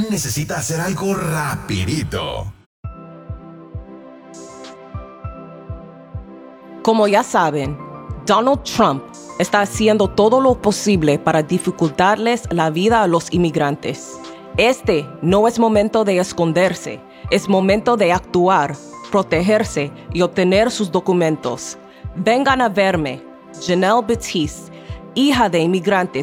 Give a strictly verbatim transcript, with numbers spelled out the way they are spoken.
necesita hacer algo rapidito. Como ya saben, Donald Trump está haciendo todo lo posible para dificultarles la vida a los inmigrantes. Este no es momento de esconderse, es momento de actuar, protegerse y obtener sus documentos. Vengan a verme, Janelle Batiste, hija de inmigrantes